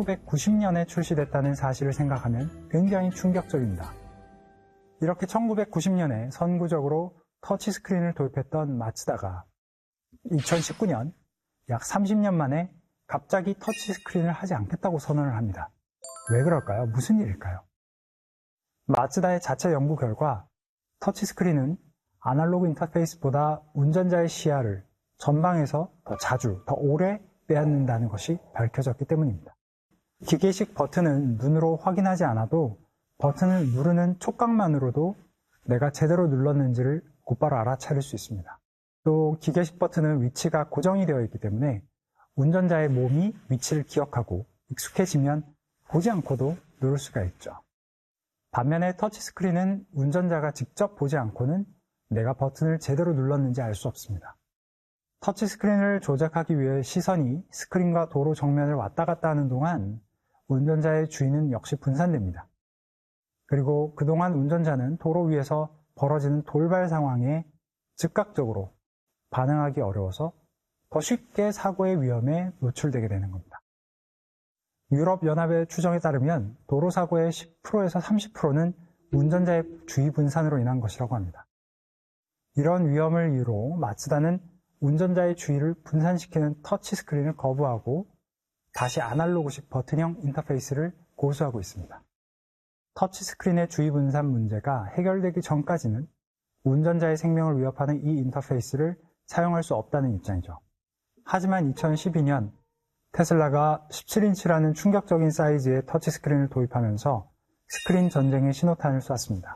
1990년에 출시됐다는 사실을 생각하면 굉장히 충격적입니다. 이렇게 1990년에 선구적으로 터치스크린을 도입했던 마츠다가 2019년 약 30년 만에 갑자기 터치스크린을 하지 않겠다고 선언을 합니다. 왜 그럴까요? 무슨 일일까요? 마츠다의 자체 연구 결과 터치스크린은 아날로그 인터페이스보다 운전자의 시야를 전방에서 더 자주, 더 오래 빼앗는다는 것이 밝혀졌기 때문입니다. 기계식 버튼은 눈으로 확인하지 않아도 버튼을 누르는 촉각만으로도 내가 제대로 눌렀는지를 곧바로 알아차릴 수 있습니다. 또 기계식 버튼은 위치가 고정이 되어 있기 때문에 운전자의 몸이 위치를 기억하고 익숙해지면 보지 않고도 누를 수가 있죠. 반면에 터치스크린은 운전자가 직접 보지 않고는 내가 버튼을 제대로 눌렀는지 알 수 없습니다. 터치스크린을 조작하기 위해 시선이 스크린과 도로 정면을 왔다 갔다 하는 동안 운전자의 주의는 역시 분산됩니다. 그리고 그동안 운전자는 도로 위에서 벌어지는 돌발 상황에 즉각적으로 반응하기 어려워서 더 쉽게 사고의 위험에 노출되게 되는 겁니다. 유럽연합의 추정에 따르면 도로사고의 10%에서 30%는 운전자의 주의 분산으로 인한 것이라고 합니다. 이런 위험을 이유로 마츠다는 운전자의 주의를 분산시키는 터치스크린을 거부하고 다시 아날로그식 버튼형 인터페이스를 고수하고 있습니다. 터치스크린의 주의 분산 문제가 해결되기 전까지는 운전자의 생명을 위협하는 이 인터페이스를 사용할 수 없다는 입장이죠. 하지만 2012년 테슬라가 17인치라는 충격적인 사이즈의 터치스크린을 도입하면서 스크린 전쟁의 신호탄을 쐈습니다.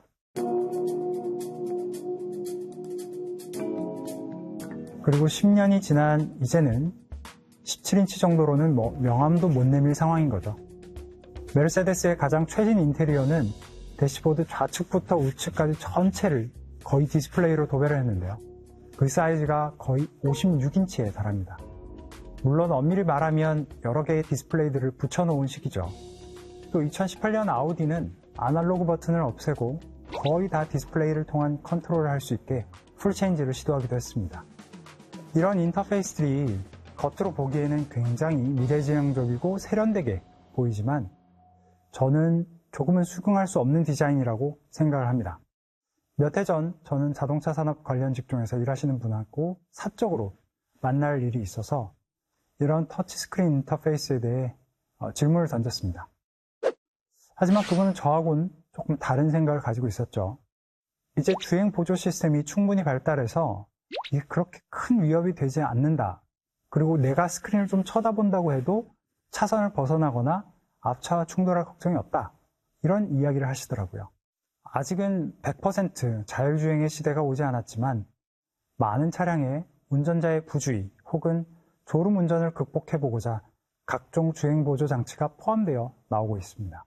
그리고 10년이 지난 이제는 17인치 정도로는 명암도 못 내밀 상황인 거죠. 메르세데스의 가장 최신 인테리어는 대시보드 좌측부터 우측까지 전체를 거의 디스플레이로 도배를 했는데요. 그 사이즈가 거의 56인치에 달합니다. 물론 엄밀히 말하면 여러 개의 디스플레이들을 붙여놓은 식이죠. 또 2018년 아우디는 아날로그 버튼을 없애고 거의 다 디스플레이를 통한 컨트롤을 할 수 있게 풀체인지를 시도하기도 했습니다. 이런 인터페이스들이 겉으로 보기에는 굉장히 미래지향적이고 세련되게 보이지만 저는 조금은 수긍할 수 없는 디자인이라고 생각을 합니다. 몇 해 전 저는 자동차 산업 관련 직종에서 일하시는 분하고 사적으로 만날 일이 있어서 이런 터치스크린 인터페이스에 대해 질문을 던졌습니다. 하지만 그분은 저하고는 조금 다른 생각을 가지고 있었죠. 이제 주행 보조 시스템이 충분히 발달해서 이게 그렇게 큰 위협이 되지 않는다. 그리고 내가 스크린을 좀 쳐다본다고 해도 차선을 벗어나거나 앞차와 충돌할 걱정이 없다. 이런 이야기를 하시더라고요. 아직은 100% 자율주행의 시대가 오지 않았지만 많은 차량에 운전자의 부주의 혹은 졸음운전을 극복해보고자 각종 주행보조 장치가 포함되어 나오고 있습니다.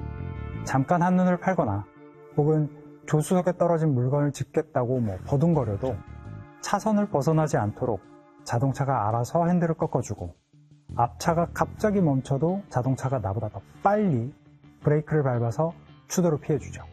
잠깐 한눈을 팔거나 혹은 조수석에 떨어진 물건을 짚겠다고 버둥거려도 차선을 벗어나지 않도록 자동차가 알아서 핸들을 꺾어주고 앞차가 갑자기 멈춰도 자동차가 나보다 더 빨리 브레이크를 밟아서 추돌을 피해주죠.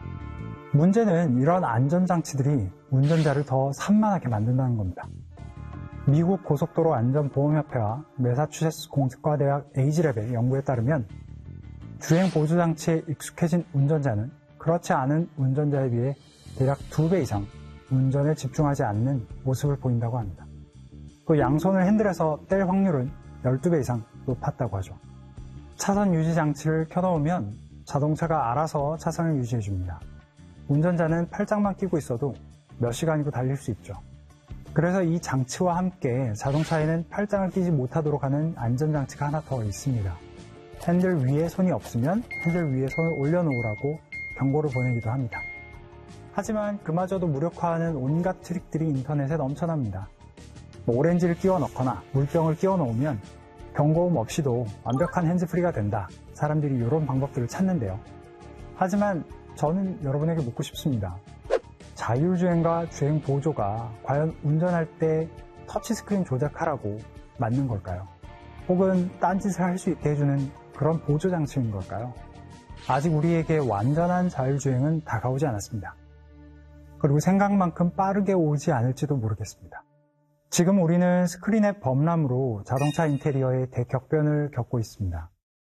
문제는 이런 안전장치들이 운전자를 더 산만하게 만든다는 겁니다. 미국 고속도로 안전보험협회와 매사추세츠 공과대학 에이지랩의 연구에 따르면 주행 보조장치에 익숙해진 운전자는 그렇지 않은 운전자에 비해 대략 2배 이상 운전에 집중하지 않는 모습을 보인다고 합니다. 또 양손을 핸들에서 뗄 확률은 12배 이상 높았다고 하죠. 차선 유지 장치를 켜놓으면 자동차가 알아서 차선을 유지해줍니다. 운전자는 팔짱만 끼고 있어도 몇 시간이고 달릴 수 있죠. 그래서 이 장치와 함께 자동차에는 팔짱을 끼지 못하도록 하는 안전장치가 하나 더 있습니다. 핸들 위에 손이 없으면 핸들 위에 손을 올려놓으라고 경고를 보내기도 합니다. 하지만 그마저도 무력화하는 온갖 트릭들이 인터넷에 넘쳐납니다. 오렌지를 끼워 넣거나 물병을 끼워 놓으면 경고음 없이도 완벽한 핸즈프리가 된다. 사람들이 이런 방법들을 찾는데요. 하지만 저는 여러분에게 묻고 싶습니다. 자율주행과 주행 보조가 과연 운전할 때 터치스크린 조작하라고 맞는 걸까요? 혹은 딴짓을 할 수 있게 해주는 그런 보조 장치인 걸까요? 아직 우리에게 완전한 자율주행은 다가오지 않았습니다. 그리고 생각만큼 빠르게 오지 않을지도 모르겠습니다. 지금 우리는 스크린의 범람으로 자동차 인테리어의 대격변을 겪고 있습니다.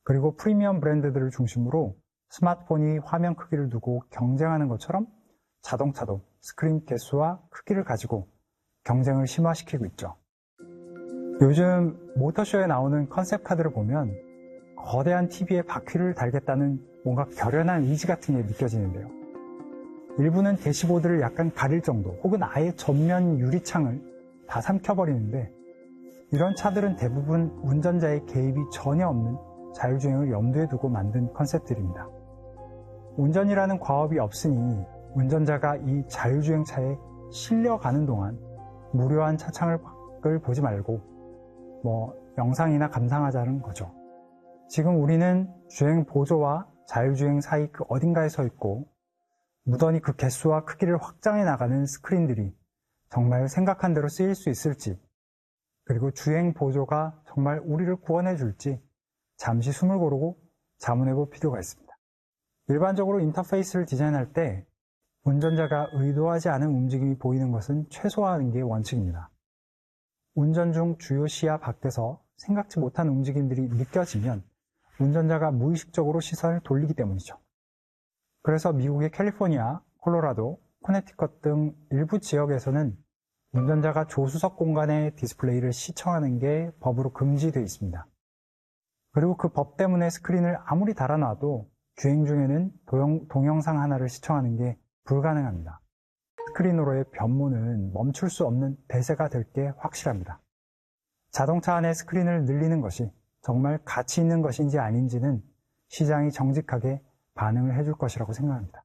그리고 프리미엄 브랜드들을 중심으로 스마트폰이 화면 크기를 두고 경쟁하는 것처럼 자동차도 스크린 개수와 크기를 가지고 경쟁을 심화시키고 있죠. 요즘 모터쇼에 나오는 컨셉 카드를 보면 거대한 TV에 바퀴를 달겠다는 뭔가 결연한 의지 같은 게 느껴지는데요. 일부는 대시보드를 약간 가릴 정도 혹은 아예 전면 유리창을 다 삼켜버리는데 이런 차들은 대부분 운전자의 개입이 전혀 없는 자율주행을 염두에 두고 만든 컨셉들입니다. 운전이라는 과업이 없으니 운전자가 이 자율주행차에 실려가는 동안 무료한 차창을 보지 말고 영상이나 감상하자는 거죠. 지금 우리는 주행 보조와 자율주행 사이 그 어딘가에 서 있고 무던히 그 개수와 크기를 확장해 나가는 스크린들이 정말 생각한 대로 쓰일 수 있을지, 그리고 주행 보조가 정말 우리를 구원해 줄지 잠시 숨을 고르고 자문해 볼 필요가 있습니다. 일반적으로 인터페이스를 디자인할 때 운전자가 의도하지 않은 움직임이 보이는 것은 최소화하는 게 원칙입니다. 운전 중 주요 시야 밖에서 생각지 못한 움직임들이 느껴지면 운전자가 무의식적으로 시선을 돌리기 때문이죠. 그래서 미국의 캘리포니아, 콜로라도, 코네티컷 등 일부 지역에서는 운전자가 조수석 공간의 디스플레이를 시청하는 게 법으로 금지되어 있습니다. 그리고 그 법 때문에 스크린을 아무리 달아놔도 주행 중에는 동영상 하나를 시청하는 게 불가능합니다. 스크린으로의 변모는 멈출 수 없는 대세가 될 게 확실합니다. 자동차 안의 스크린을 늘리는 것이 정말 가치 있는 것인지 아닌지는 시장이 정직하게 반응을 해줄 것이라고 생각합니다.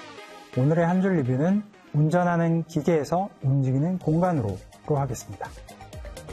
오늘의 한 줄 리뷰는 운전하는 기계에서 움직이는 공간으로 하겠습니다.